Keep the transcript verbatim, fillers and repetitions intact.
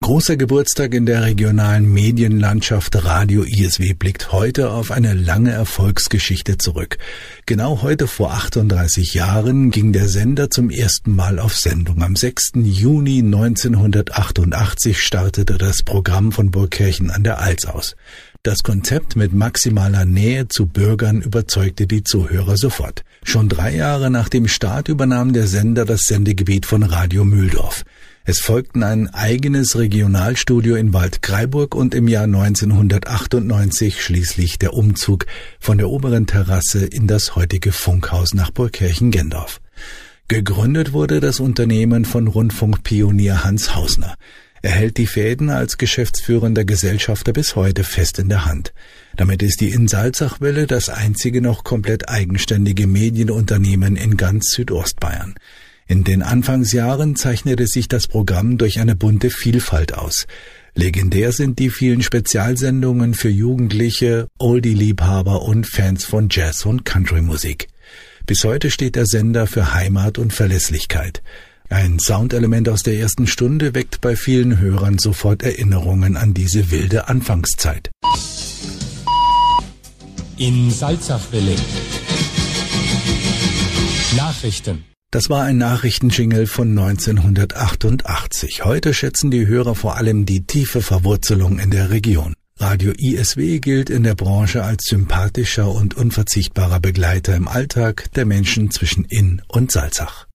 Großer Geburtstag in der regionalen Medienlandschaft. Radio I S W blickt heute auf eine lange Erfolgsgeschichte zurück. Genau heute vor achtunddreißig Jahren ging der Sender zum ersten Mal auf Sendung. Am sechsten Juni neunzehnhundertachtundachtzig startete das Programm von Burgkirchen an der Alz aus. Das Konzept mit maximaler Nähe zu Bürgern überzeugte die Zuhörer sofort. Schon drei Jahre nach dem Start übernahm der Sender das Sendegebiet von Radio Mühldorf. Es folgten ein eigenes Regionalstudio in Waldkraiburg und im Jahr neunzehnhundertachtundneunzig schließlich der Umzug von der oberen Terrasse in das heutige Funkhaus nach Burgkirchen-Gendorf. Gegründet wurde das Unternehmen von Rundfunkpionier Hans Hausner. Er hält die Fäden als geschäftsführender Gesellschafter bis heute fest in der Hand. Damit ist die In-Salzach-Welle das einzige noch komplett eigenständige Medienunternehmen in ganz Südostbayern. In den Anfangsjahren zeichnete sich das Programm durch eine bunte Vielfalt aus. Legendär sind die vielen Spezialsendungen für Jugendliche, Oldie-Liebhaber und Fans von Jazz- und Country-Musik. Bis heute steht der Sender für Heimat und Verlässlichkeit. Ein Soundelement aus der ersten Stunde weckt bei vielen Hörern sofort Erinnerungen an diese wilde Anfangszeit. In Salzachwelle. Nachrichten. Das war ein Nachrichtenjingle von neunzehnhundertachtundachtzig. Heute schätzen die Hörer vor allem die tiefe Verwurzelung in der Region. Radio I S W gilt in der Branche als sympathischer und unverzichtbarer Begleiter im Alltag der Menschen zwischen Inn und Salzach.